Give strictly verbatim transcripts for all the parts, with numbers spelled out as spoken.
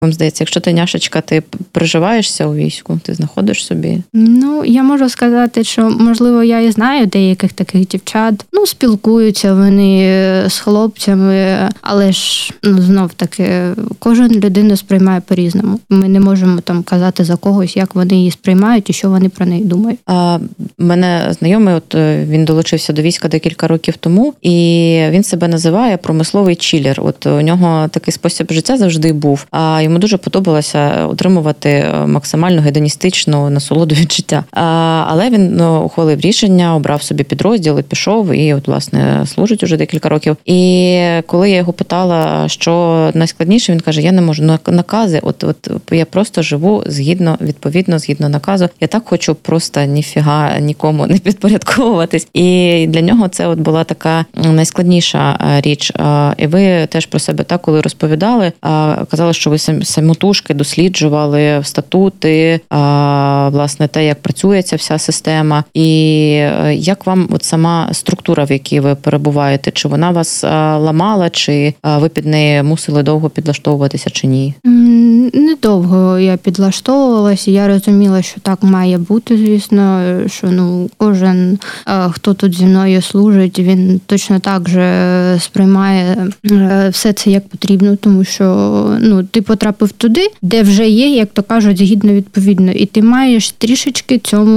Вам здається, якщо ти няшечка, ти приживаєшся у війську, ти знаходиш собі? Ну, я можу сказати, що, можливо, я і знаю деяких таких дівчат. Ну, спілкуються вони з хлопцями, але ж, ну, знов-таки, кожен людину сприймає по-різному. Ми не можемо там казати за когось, як вони її сприймають і що вони про неї думають. А мене знайомий, от він долучився до війська декілька років тому, і він себе називає промисловий чилер. От у нього такий спосіб життя завжди був. А йому дуже подобалося отримувати максимально гедоністичну насолоду від життя. А, але він ну, ухвалив рішення, обрав собі підрозділ і пішов, і от, власне, служить уже декілька років. І коли я його питала, що найскладніше, він каже, я не можу, накази, от, от я просто живу згідно, відповідно, згідно наказу. Я так хочу просто ніфіга нікому не підпорядковуватись. І для нього це от була така найскладніша річ. І ви теж про себе так, коли розповідали, казали, що ви самотужки досліджували статути, власне, те, як працює ця вся система. І як вам от сама структура, в якій ви перебуваєте, чи вона вас ламала, чи ви під неї мусили довго підлаштовуватися, чи ні? Недовго я підлаштовувалася, я розуміла, що так має бути, звісно, що ну кожен, хто тут зі мною служить, він точно так же сприймає все це як потрібно, тому що ну ти потрапив туди, де вже є, як то кажуть, згідно відповідно, і ти маєш трішечки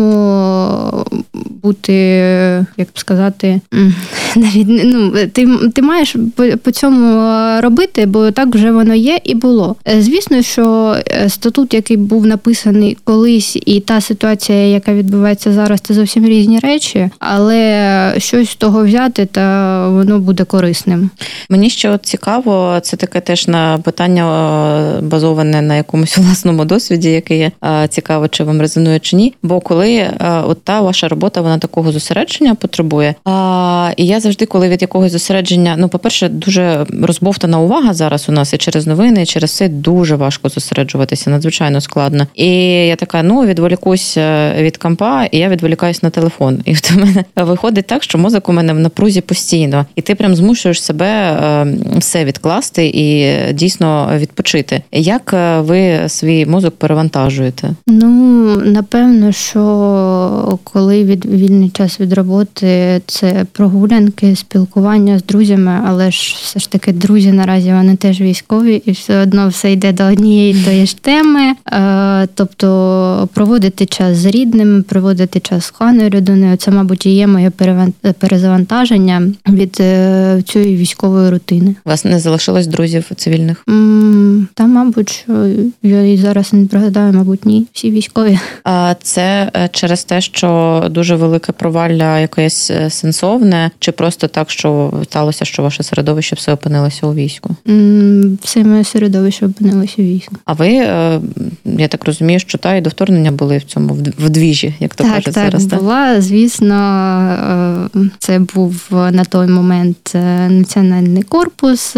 цьому бути, як б сказати, навіть ну ти, ти маєш по, по цьому робити, бо так вже воно є і було. Звісно, що статут, який був написаний колись, і та ситуація, яка відбувається зараз, це зовсім різні речі, але щось з того взяти, та воно буде корисним. Мені ще цікаво, це таке теж на питання базоване на якомусь власному досвіді, який є цікаво, чи вам резонує, чи ні. Бо коли от та ваша робота, вона такого зосередження потребує, а, і я завжди, коли від якогось зосередження, ну, по-перше, дуже розбовтана увага зараз у нас і через новини, і через все дуже важко зосереджуватися, надзвичайно складно. І я така, ну, відволікусь від компа, і я відволікаюсь на телефон. І от у мене виходить так, що мозок у мене в напрузі постійно. І ти прям змушуєш себе все відкласти і дійсно відпочити. Як ви свій мозок перевантажуєте? Ну, напевно, що коли від вільний час від роботи, це прогулянки, спілкування з друзями, але ж все ж таки друзі наразі вони теж військові, і все одно все йде до однієї тої ж теми. Тобто проводити час з рідними, проводити час з коханою людиною, це, мабуть, і є моє перезавантаження від цієї військової рутини. У вас не залишилось друзів цивільних? Та, мабуть, що я і зараз не пригадаю, мабуть, ні. Всі військові. А це через те, що дуже велике провалля якесь сенсовне, чи просто так, що сталося, що ваше середовище все опинилося у війську? Все моє середовище опинилося у війську. А ви, я так розумію, що та і до вторгнення були в цьому вдвіжі, як то так, кажуть так, зараз. Так, була, звісно, це був на той момент Національний корпус,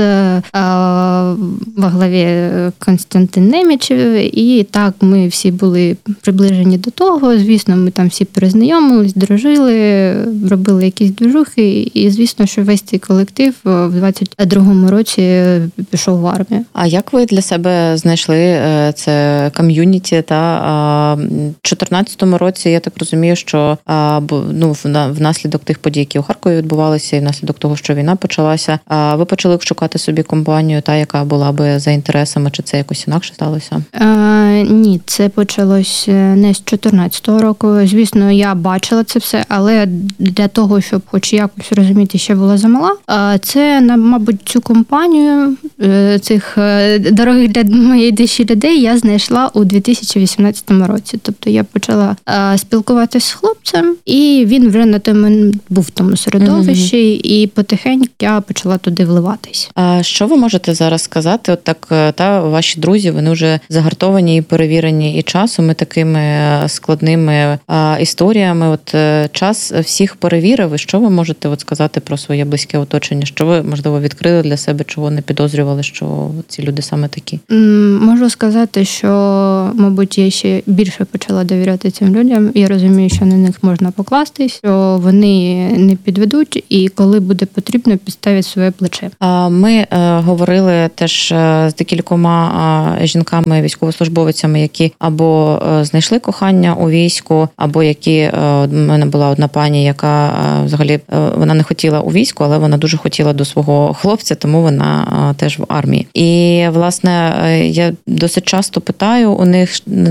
во главі Константин Немічев, і так, ми всі були приближені до того, звісно, ми там всі перезнайомились, дружили, робили якісь движухи, і, звісно, що весь цей колектив в двадцять другому році пішов в армію. А як ви для себе знайшли це ком'юніті? Та в чотирнадцятому році, я так розумію, що ну, внаслідок тих подій, які у Харкові відбувалися, і внаслідок того, що війна почалася, ви почали шукати собі компанію, та, яка була би за інтересами, чи це якось інакше сталося? А, ні, це почалось не з чотирнадцятого року. Звісно, я бачила це все, але для того, щоб хоч якось розуміти, ще була замала, це, мабуть, цю компанію цих дорогих для моєї душі людей я знайшла у дві тисячі вісімнадцятому році. Тобто я почала спілкуватися з хлопцем, і він вже на той момент був в тому середовищі, mm-hmm. і потихеньку я почала туди вливатись. А що ви можете зараз сказати? От так, та ваші друзі, вони вже загартовані і перевірені і часом, і такими складними а, історіями. От час всіх перевірив. І що ви можете от сказати про своє близьке оточення? Що ви, можливо, відкрили для себе, чого не підозрювали, що ці люди саме такі? Можу сказати, що, мабуть, я ще більше почала довіряти цим людям. Я розумію, що на них можна покластись, що вони не підведуть, і коли буде потрібно, підставять своє плече. Ми говорили теж з декількома жінками, військовослужбовицями, які або знайшли кохання у війську, або які, у мене була одна пані, яка взагалі, вона не хотіла у війську, але вона дуже хотіла до свого хлопця, тому вона теж в армії. І, власне, я досить часто питаю у них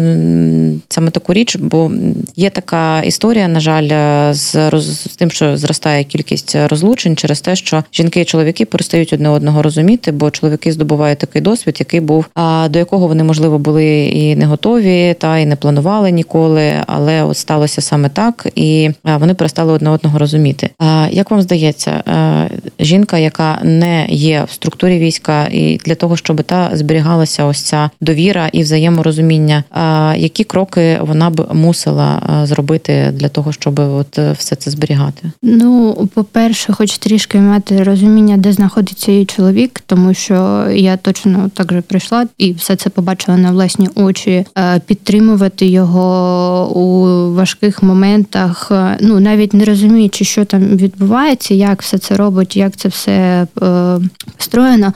саме таку річ, бо є така історія, на жаль, з, роз... з тим, що зростає кількість розлучень через те, що жінки і чоловіки перестають одне одного розуміти, бо чоловіки здобувають такий досвід, який був, а до якого вони, можливо, були і не готові, та і не планували ніколи, але от сталося саме так, і вони перестали одне одного розуміти. А як вам здається, жінка, яка не є в структурі війська, і для того, щоб та зберігалася ось ця довіра і взаєморозуміння, які кроки вона б мусила зробити для того, щоб от все це зберігати? Ну, по-перше, хоч трішки мати розуміння, де знаходиться її чоловік, тому що я точно так же прийшла і все це побачила на власні очі, підтримувати його у важких моментах, ну, навіть не розуміючи, що там відбувається, як все це робить, як це все построєно,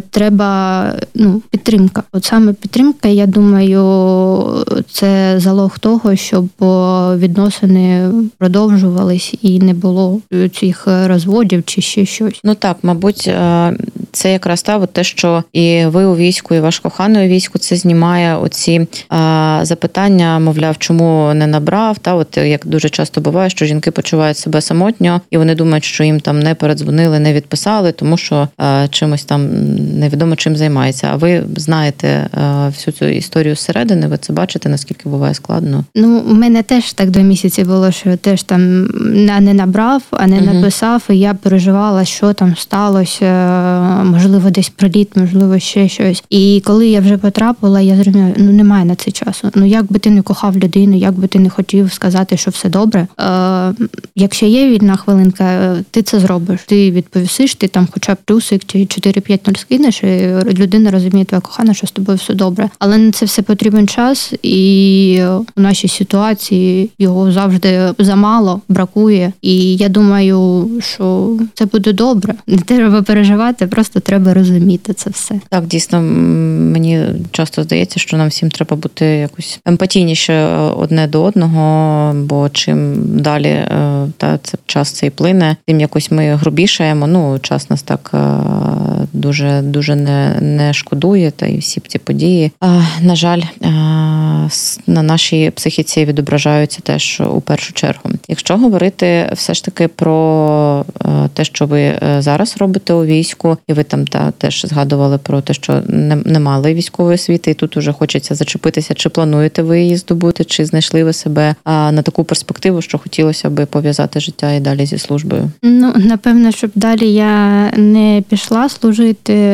треба, ну, підтримка. От саме підтримка, я думаю, це залог того, щоб відносини продовжувались і не було цих розводів чи ще щось. Ну так, мабуть, це якраз та, от те, що і ви у війську, і ваш коханий у війську, це знімає оці а, запитання, мовляв, чому не набрав, та от як дуже часто буває, що жінки почувають себе самотньо, і вони думають, що їм там не передзвонили, не відписали, тому що а, чимось там невідомо чим займається. А ви знаєте а, всю цю історію зсередини, ви це бачите, наскільки буває складно? Ну, у мене теж так два місяці було, що теж там не набрав, а не угу. написав, і я переживала, що там сталося, можливо, десь приліт, можливо, ще щось. І коли я вже потрапила, я зрозуміла, ну, немає на це часу. Ну, як би ти не кохав людину, як би ти не хотів сказати, що все добре, е, якщо є вільна хвилинка, ти це зробиш. Ти відповісиш, ти там хоча б плюсик чи чотири-п'ять нуль скинеш, і людина розуміє, твоя кохана, що з тобою все добре. Але на це все потрібен час, і у нашій ситуації його завжди замало, бракує. І я думаю, що це буде добре. Не треба переживати, просто треба розуміти це все. Так, дійсно, мені часто здається, що нам всім треба бути якось емпатійніше одне до одного, бо чим далі та це час цей плине, тим якось ми грубішаємо. Ну, час нас так дуже дуже не, не шкодує, та і всі ці події, а, на жаль, а, на нашій психіці відображаються теж у першу чергу. Якщо говорити все ж таки про те, що ви зараз робите у війську, і ви там та теж згадували про те, що не, не мали військової освіти, і тут уже хочеться зачепитися, чи плануєте ви її здобути, чи знайшли ви себе а, на таку перспективу, що хотілося би пов'язати життя і далі зі службою? Ну, напевно, щоб далі я не пішла служити,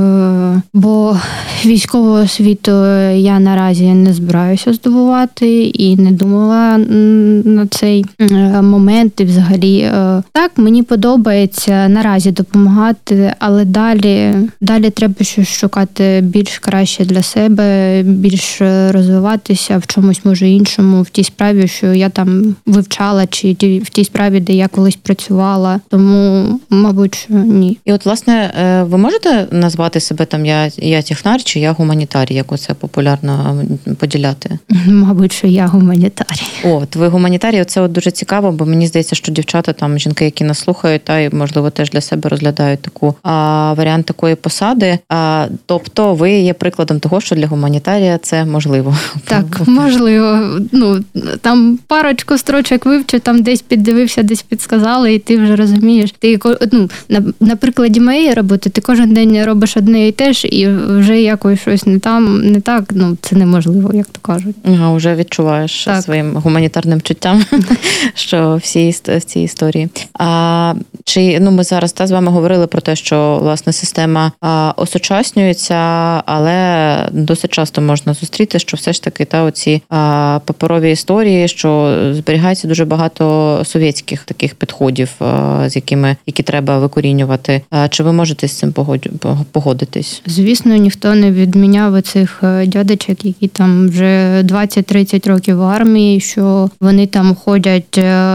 бо військову освіту я наразі не збираюся здобувати і не думала на цей момент. І взагалі, так, мені подобається наразі допомагати, але далі, далі треба щось шукати більш краще для себе, більш розвиватися в чомусь, може, іншому, в тій справі, що я там вивчала, чи в тій справі, де я колись працювала. Тому, мабуть, ні. І от, власне, ви можете назвати себе там я, я технар, чи я гуманітарій, як оце популярно поділяти? Мабуть, що я гуманітарій. От, ви гуманітарій, це от дуже цікаво, бо мені здається, що дівчата, там, жінки, які нас слухають, та й, можливо, теж для себе розглядають таку а, варіант такої посади. А, тобто ви є прикладом того, що для гуманітарія це можливо. Так, можливо. Ну, там парочку строчок вивчив, там десь піддивився, десь підсказали, і ти вже розумієш. Ти, ну, на, на прикладі моєї роботи, ти кожен день робиш одне і те ж, і вже якось щось не там, не так, ну, це неможливо, як то кажуть. Ага, вже відчуваєш так. своїм гуманітарним чуттям, що всі в цій історії. А чи, ну, ми зараз та з вами говорили про те, що, власне, система осучаснюється, але досить часто можна зустріти, що все ж таки та оці паперові історії, що зберігається дуже багато совєтських таких підходів, з якими які треба викорінювати. Чи ви можете з цим погодитись? Звісно, ніхто не відміняв цих дядечок, які там вже двадцять-тридцять років в армії, що вони там ходять,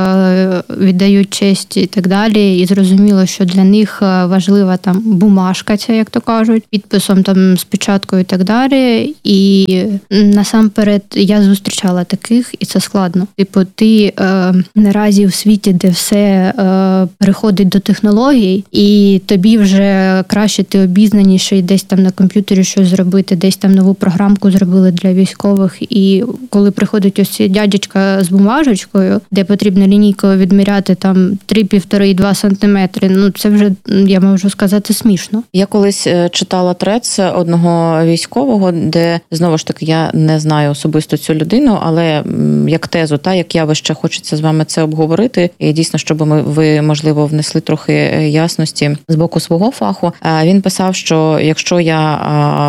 віддають честь і так далі. І зрозуміло, що для них важлива там бумажка, ця, як то кажуть, підписом там з печаткою і так далі. І насамперед я зустрічала таких, і це складно. Типу, ти е, наразі в світі, де все е, переходить до технологій, і тобі вже краще, ти обізнаніший десь там на комп'ютері щось зробити, десь там нову програмку зробили для військових. І коли приходить ось цей дядечка з бумажечкою, де потрібно лінійкою відміряти там три, півтори, два сантиметри, ну це вже, я можу сказати, смішно. Я колись читала трец одного військового, де, знову ж таки, я не знаю особисто цю людину, але як тезу, та, як явище, хочеться з вами це обговорити. І дійсно, щоб ми, ви, можливо, внесли трохи ясності з боку свого фаху. Він писав, що якщо я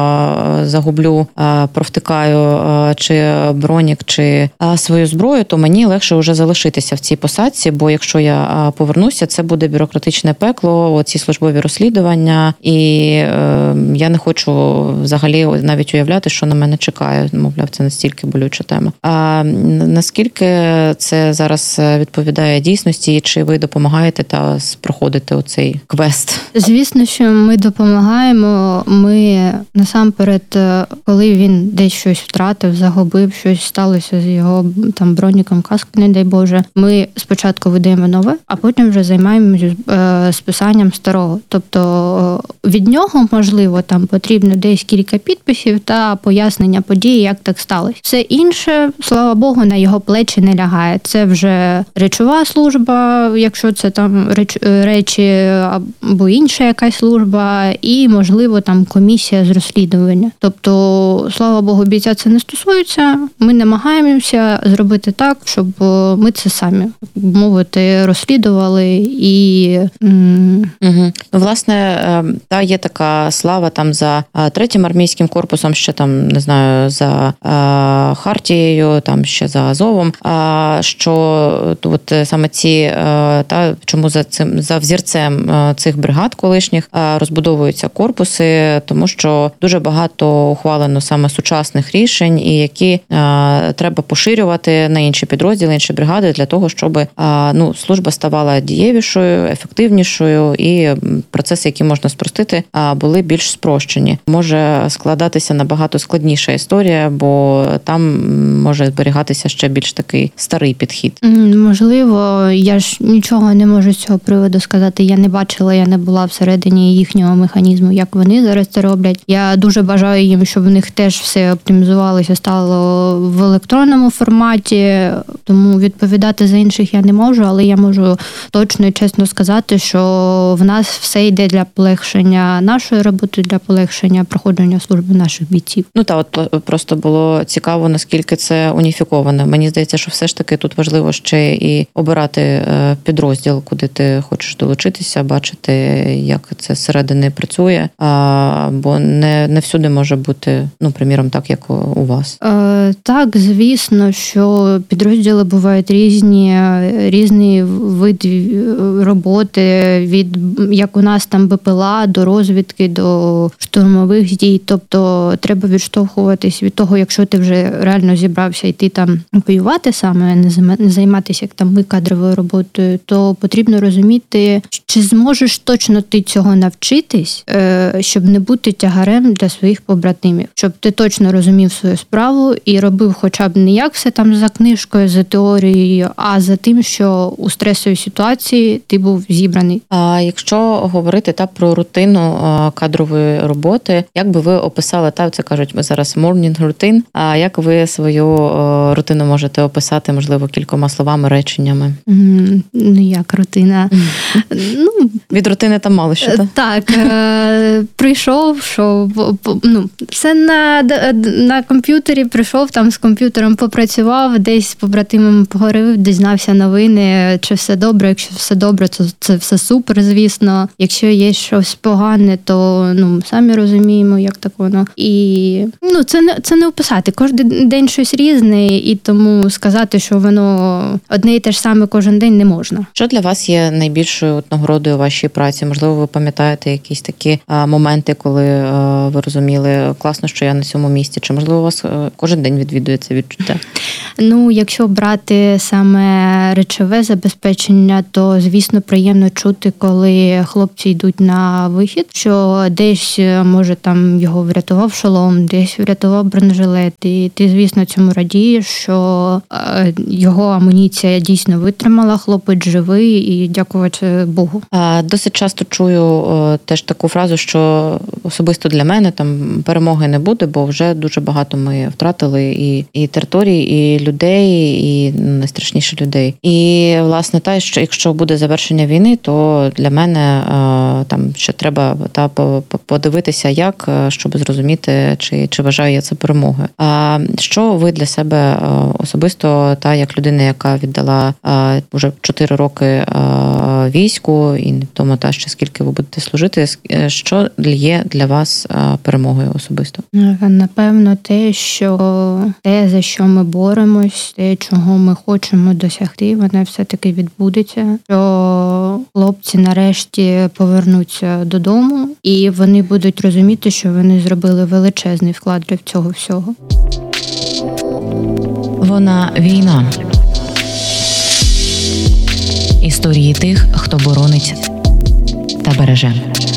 загублю, провтикаю чи бронік, чи свою зброю, то мені легше вже залишитися в цій посадці, бо якщо я повернуся, це буде бюрократичне пекло, оці службові розслідування, і е, я не хочу взагалі навіть уявляти, що на мене чекає. Мовляв, це настільки болюча тема. А наскільки це зараз відповідає дійсності, чи ви допомагаєте та проходите оцей квест? Звісно, що ми допомагаємо. Ми насамперед, коли він десь щось втратив, загубив, щось сталося з його там броніком, каскою, не дай Боже, ми спочатку видаємо нове, а потім вже займаємося списанням старого. Тобто від нього, можливо, там потрібно десь кілька підписів та пояснення події, як так сталося. Все інше, слава Богу, на його плечі не лягає. Це вже речова служба, якщо це там реч, речі або інша якась служба, і, можливо, там комісія з розслідування. Тобто, слава Богу, бійця це не стосується. Ми намагаємося зробити так, щоб ми це самі, мовити, розслідували і... Угу. Власне, та є така слава там за третім армійським корпусом, ще там, не знаю, за Хартією, там ще за Азовом, що от саме ці, та чому за цим, за взірцем цих бригад колишніх розбудовуються корпуси, тому що дуже багато ухвалено саме сучасних рішень, і які треба поширювати на інші підрозділи, інші бригади для того, щоб ну, служба ставала дієвішою, ефективнішою, і процеси, які можна спростити, були більш спрощені. Може складатися набагато складніша історія, бо там може зберігатися ще більш такий старий підхід. Можливо, я ж нічого не можу з цього приводу сказати. Я не бачила, я не була всередині їхнього механізму, як вони зараз це роблять. Я дуже бажаю їм, щоб в них теж все оптимізувалося, стало в електронному форматі, тому відповідати за інших я не можу, але я можу точно і чесно сказати, що в нас все йде для полегшення нашої роботи, для полегшення проходження служби наших бійців. Ну та от просто було цікаво, наскільки це уніфіковане. Мені здається, що все ж таки тут важливо ще і обирати підрозділ, куди ти хочеш долучитися, бачити, як це зсередини працює, а, бо не, не всюди може бути, ну, приміром, так, як у вас. Е, так, звісно, що підрозділи бувають різні, різні види роботи, від, як у нас там БПЛА, до розвідки, до штурмових дій. Тобто треба відштовхуватись від того, якщо ти вже реально зібрався йти там воювати саме, не займатися, як там ми, кадровою роботою, то потрібно розуміти, чи зможеш точно ти цього навчитись, щоб не бути тягарем для своїх побратимів. Щоб ти точно розумів свою справу і робив хоча б не як все там за книжкою, за теорією, а за тим, що у стресовій ситуації ти був зібраний. А якщо говорити та про рутину кадрової роботи, як би ви описали, та це кажуть, ми зараз morning routine, а як ви свою рутину можете описати, можливо, кількома словами, реченнями? Mm, ну, як рутина? Mm. Ну, від рутини там мало що, так? Так, е, прийшов, що, ну, все на, на комп'ютері, прийшов, там з комп'ютером попрацював, десь з побратимом поговорив, дізнався новини, чи все добре. Якщо все добре, то це все супер, звісно. Якщо є є щось погане, то ну самі розуміємо, як так воно. І ну це не це не описати. Кожен день щось різне, і тому сказати, що воно одне і те ж саме кожен день не можна. Що для вас є найбільшою от нагородою у вашій праці? Можливо, ви пам'ятаєте якісь такі а, моменти, коли а, ви розуміли, класно, що я на цьому місці? Чи можливо у вас а, кожен день відвідує це відчуття? Ну, якщо брати саме речове забезпечення, то, звісно, приємно чути, коли хлопці йдуть на вихід, що десь, може, там його врятував шолом, десь врятував бронежилет, і ти, звісно, цьому радієш, що його амуніція дійсно витримала, хлопець живий, і дякувати Богу. Досить часто чую теж таку фразу, що особисто для мене там перемоги не буде, бо вже дуже багато ми втратили і, і територій, і людей, і найстрашніше людей. І, власне, та, що якщо буде завершення війни, то для мене там ще треба та подивитися, як, щоб зрозуміти, чи, чи вважаю я це перемогою. А що ви для себе особисто, та як людина, яка віддала вже чотири роки війську, і невідомо та ще скільки ви будете служити, що є для вас перемогою особисто? Напевно, те, що те, за що ми боремось, те, чого ми хочемо досягти, воно все-таки відбудеться. Що хлопці нарешті повернуться додому, і вони будуть розуміти, що вони зробили величезний вклад для цього всього. Вона війна. Історії тих, хто боронить та береже.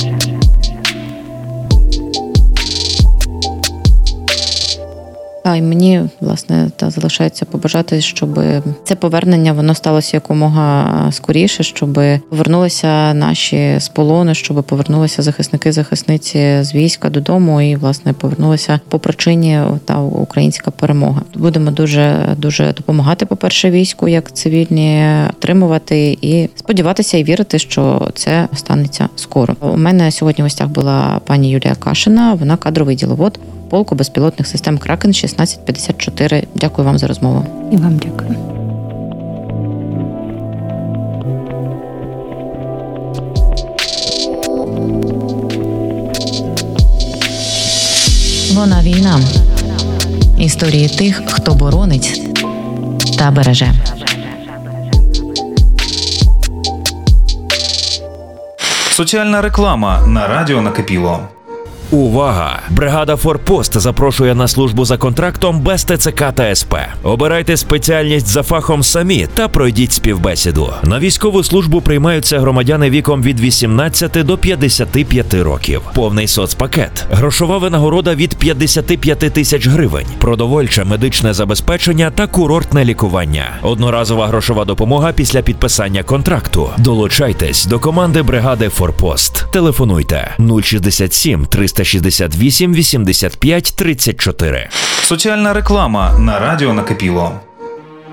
А й мені, власне, та залишається побажати, щоб це повернення, воно сталося якомога скоріше, щоб повернулися наші з полону, щоб повернулися захисники, захисниці з війська додому і, власне, повернулися по причині та українська перемога. Будемо дуже, дуже допомагати, по-перше, війську, як цивільні, отримувати і сподіватися і вірити, що це станеться скоро. У мене сьогодні в гостях була пані Юлія Кашина, вона кадровий діловод полку безпілотних систем «Кракен» шістнадцять п'ятдесят чотири. Дякую вам за розмову. І вам дякую. Вона війна. Історії тих, хто боронить та береже. Соціальна реклама на радіо Накипіло. Увага! Бригада «Форпост» запрошує на службу за контрактом без ТЦК та СП. Обирайте спеціальність за фахом самі та пройдіть співбесіду. На військову службу приймаються громадяни віком від вісімнадцяти до п'ятдесяти п'яти років. Повний соцпакет. Грошова винагорода від п'ятдесят п'ять тисяч гривень. Продовольче, медичне забезпечення та курортне лікування. Одноразова грошова допомога після підписання контракту. Долучайтесь до команди бригади «Форпост». Телефонуйте нуль шістдесят сім триста шістдесят вісім вісімдесят п'ять тридцять чотири. Соціальна реклама на радіо Накипіло.